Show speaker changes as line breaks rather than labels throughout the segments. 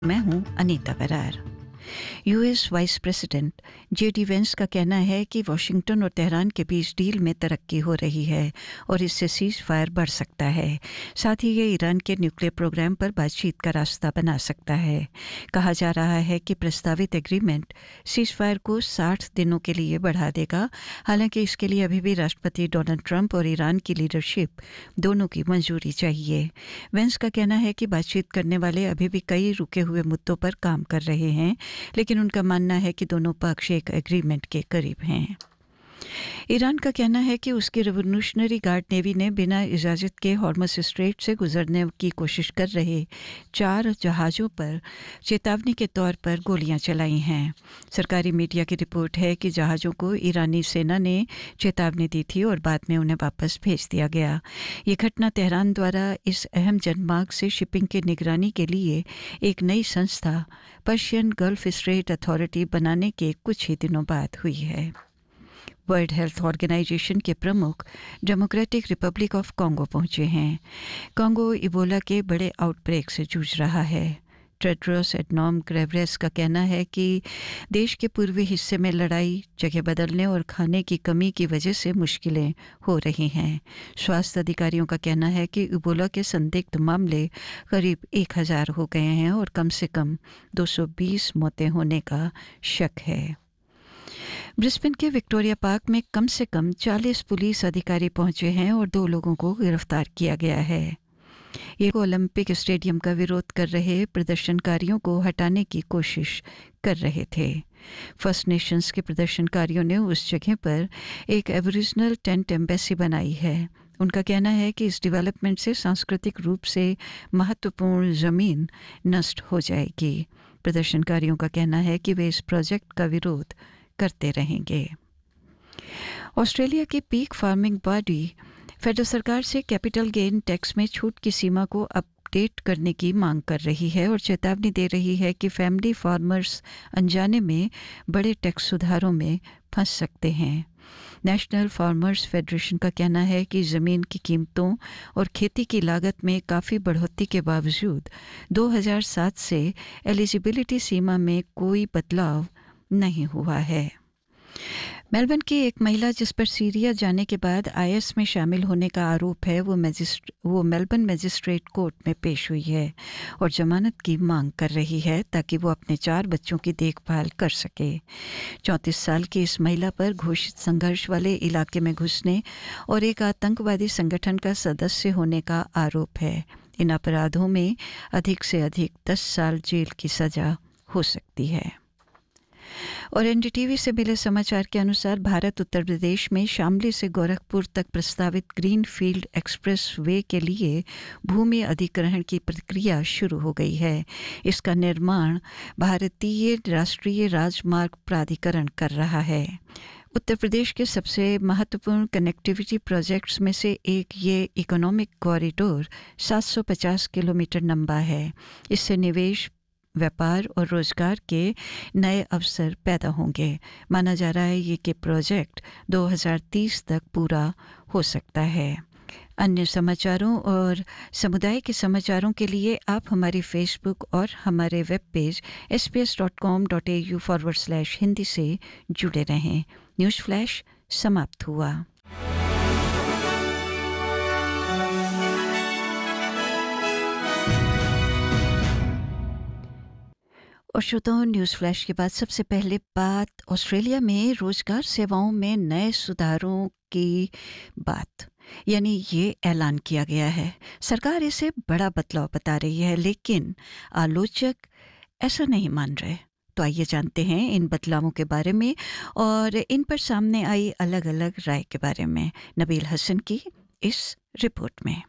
मैं हूं Anita Brar. US vice president JD Vance का कहना है कि वॉशिंगटन और तेहरान के बीच डील में तरक्की हो रही है और इससे सीज फायर बढ़ सकता है। साथ ही ये ईरान के न्यूक्लियर प्रोग्राम पर बातचीत का रास्ता बना सकता है। कहा जा रहा है कि प्रस्तावित एग्रीमेंट सीज फायर को 60 दिनों के लिए बढ़ा देगा। हालांकि इसके लिए अभी भी राष्ट्रपति डोनाल्ड ट्रंप और ईरान की लीडरशिप दोनों की मंजूरी चाहिए। वेंस का कहना है कि बातचीत करने वाले अभी भी कई रुके हुए मुद्दों पर काम कर रहे हैं, लेकिन उनका मानना है कि दोनों पक्ष एक एग्रीमेंट के करीब हैं। ईरान का कहना है कि उसकी रिवोल्यूशनरी गार्ड नेवी ने बिना इजाज़त के हॉर्मस स्ट्रेट से गुजरने की कोशिश कर रहे 4 जहाज़ों पर चेतावनी के तौर पर गोलियां चलाई हैं। सरकारी मीडिया की रिपोर्ट है कि जहाज़ों को ईरानी सेना ने चेतावनी दी थी और बाद में उन्हें वापस भेज दिया गया। ये घटना तेहरान द्वारा इस अहम जनमार्ग से शिपिंग की निगरानी के लिए एक नई संस्था पर्शियन गल्फ स्ट्रेट अथॉरिटी बनाने के कुछ ही दिनों बाद हुई है। वर्ल्ड हेल्थ ऑर्गेनाइजेशन के प्रमुख डेमोक्रेटिक रिपब्लिक ऑफ कॉन्गो पहुंचे हैं। कॉन्गो इबोला के बड़े आउटब्रेक से जूझ रहा है। टेड्रोस एडनॉम ग्रेब्रेस का कहना है कि देश के पूर्वी हिस्से में लड़ाई, जगह बदलने और खाने की कमी की वजह से मुश्किलें हो रही हैं। स्वास्थ्य अधिकारियों का कहना है कि इबोला के संदिग्ध मामले करीब 1000 हो गए हैं और कम से कम 220 मौतें होने का शक है। ब्रिस्बेन के विक्टोरिया पार्क में कम से कम 40 पुलिस अधिकारी पहुंचे हैं और 2 लोगों को गिरफ्तार किया गया है। ये ओलंपिक स्टेडियम का विरोध कर रहे प्रदर्शनकारियों को हटाने की कोशिश कर रहे थे। फर्स्ट नेशंस के प्रदर्शनकारियों ने उस जगह पर एक एबोरिजिनल टेंट एम्बेसी बनाई है। उनका कहना है कि इस डेवलपमेंट से सांस्कृतिक रूप से महत्वपूर्ण ज़मीन नष्ट हो जाएगी। प्रदर्शनकारियों का कहना है कि वे इस प्रोजेक्ट का विरोध करते रहेंगे। ऑस्ट्रेलिया की पीक फार्मिंग बॉडी फेडरल सरकार से कैपिटल गेन टैक्स में छूट की सीमा को अपडेट करने की मांग कर रही है और चेतावनी दे रही है कि फैमिली फार्मर्स अनजाने में बड़े टैक्स सुधारों में फंस सकते हैं। नेशनल फार्मर्स फेडरेशन का कहना है कि ज़मीन की कीमतों और खेती की लागत में काफ़ी बढ़ोतरी के बावजूद 2007 से एलिजिबिलिटी सीमा में कोई बदलाव नहीं हुआ है। मेलबर्न की एक महिला जिस पर सीरिया जाने के बाद आईएस में शामिल होने का आरोप है, वो मेलबर्न मजिस्ट्रेट कोर्ट में पेश हुई है और जमानत की मांग कर रही है ताकि वो अपने 4 बच्चों की देखभाल कर सके। 34 साल की इस महिला पर घोषित संघर्ष वाले इलाके में घुसने और एक आतंकवादी संगठन का सदस्य होने का आरोप है। इन अपराधों में अधिक से अधिक 10 साल जेल की सज़ा हो सकती है। और एनडीटीवी से मिले समाचार के अनुसार भारत उत्तर प्रदेश में शामली से गोरखपुर तक प्रस्तावित ग्रीनफील्ड एक्सप्रेस वे के लिए भूमि अधिग्रहण की प्रक्रिया शुरू हो गई है। इसका निर्माण भारतीय राष्ट्रीय राजमार्ग प्राधिकरण कर रहा है। उत्तर प्रदेश के सबसे महत्वपूर्ण कनेक्टिविटी प्रोजेक्ट्स में से एक ये इकोनॉमिक कॉरिडोर 750 किलोमीटर लंबा है। इससे निवेश, व्यापार और रोजगार के नए अवसर पैदा होंगे। माना जा रहा है ये कि प्रोजेक्ट 2030 तक पूरा हो सकता है। अन्य समाचारों और समुदाय के समाचारों के लिए आप हमारी फेसबुक और हमारे वेब पेज sbs.com.au/hindi से जुड़े रहें। न्यूज़ फ्लैश समाप्त हुआ। और श्रोताओं, न्यूज़ फ्लैश के बाद सबसे पहले बात ऑस्ट्रेलिया में रोजगार सेवाओं में नए सुधारों की बात, यानी ये ऐलान किया गया है। सरकार इसे बड़ा बदलाव बता रही है, लेकिन आलोचक ऐसा नहीं मान रहे। तो आइए जानते हैं इन बदलावों के बारे में और इन पर सामने आई अलग अलग राय के बारे में नबील हसन की इस रिपोर्ट में।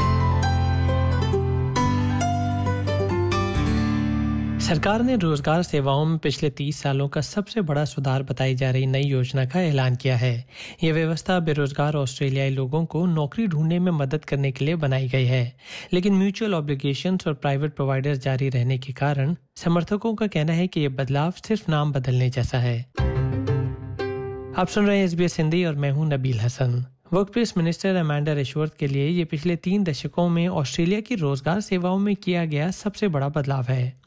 सरकार ने रोजगार सेवाओं में पिछले 30 सालों का सबसे बड़ा सुधार बताई जा रही नई योजना का ऐलान किया है। यह व्यवस्था बेरोजगार ऑस्ट्रेलियाई लोगों को नौकरी ढूंढने में मदद करने के लिए बनाई गई है, लेकिन म्यूचुअल ऑब्लिगेशंस और प्राइवेट प्रोवाइडर्स जारी रहने के कारण समर्थकों का कहना है कि यह बदलाव सिर्फ नाम बदलने जैसा है। आप सुन रहे हैं SBS हिंदी और मैं हूं Nabeel Hasan. Workplace minister Amanda रिशवर्थ के लिए ये पिछले 3 दशकों में ऑस्ट्रेलिया की रोजगार सेवाओं में किया गया सबसे बड़ा बदलाव है।